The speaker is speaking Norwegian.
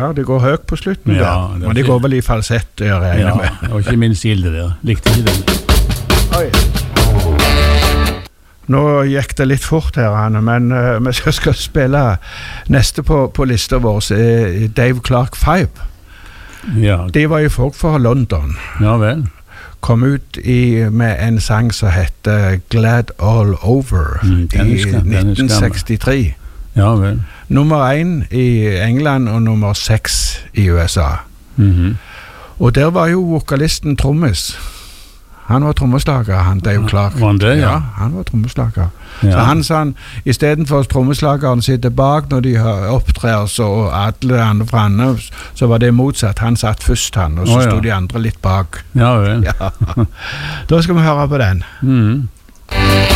Ja, det går høyt på slutten Ja, der. det Men det går vel i falsett, jeg regner med. Ja, og ikke minst Gilde der. Likte ikke den. Oi. Nå gikk det litt fort her, Anne, men vi skal spille neste på lista vår, Dave Clark 5. Ja, De var jo folk fra London. ja vel. Kom ut med en sang som heter Glad All Over Den i husker jeg, den husker jeg. 1963. Ja vel. Nummer 1 i England og nummer 6 i USA. Mhm. Og der var jo vokalisten trommis. Han var trommeslager, han Dave Clark. Var han det, ja? Ja, han var trommeslager. Ja. Så han sa han, i stedet for trommeslageren sitter bak når de opptrer, så alle andre fra andre, så var det motsatt. Han satt først, han, og så ja. stod de andre litt bak. Ja vel. Ja. Da skal vi høre på den. Mhm.